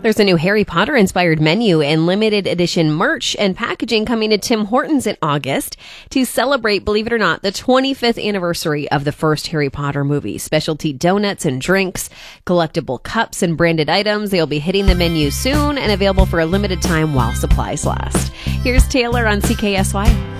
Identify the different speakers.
Speaker 1: There's a new Harry Potter-inspired menu and limited edition merch and packaging coming to Tim Hortons in August to celebrate, believe it or not, the 25th anniversary of the first Harry Potter movie. Specialty donuts and drinks, collectible cups and branded items. They'll be hitting the menu soon and available for a limited time while supplies last. Here's Taylor on CKSY.